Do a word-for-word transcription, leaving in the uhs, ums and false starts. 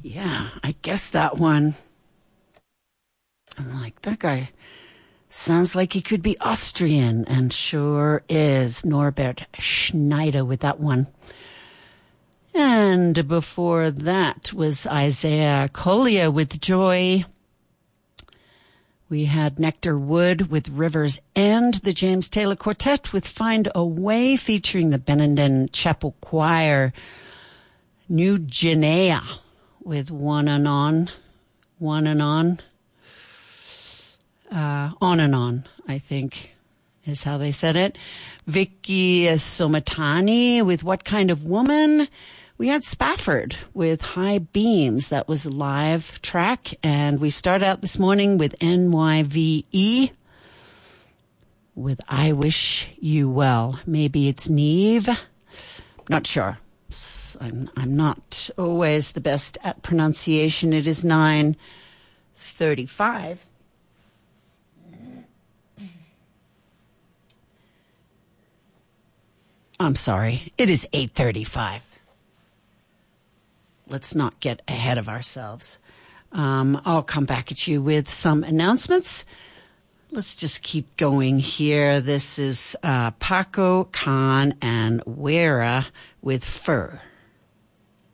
yeah, I guess that one. I'm like, that guy sounds like he could be Austrian, and sure is. Norbert Schneider with that one. And before that was Isaiah Collier with Joy. We had Nectar Wood with River's End, the James Taylor Quartet with Find a Way featuring the Benenden Chapel Choir. New Guinea with One and On, One and On, uh, On and On, I think is how they said it. Vicky Somatani with What Kind of Woman. We had Spafford with High Beams. That was a live track. And we start out this morning with N Y V E with I Wish You Well. Maybe it's Neve. Not sure. I'm, I'm not always the best at pronunciation. It is nine thirty-five. I'm sorry. It is eight thirty-five. Let's not get ahead of ourselves. Um, I'll come back at you with some announcements. Let's just keep going here. This is uh, Paco Khan and Wera with Fur.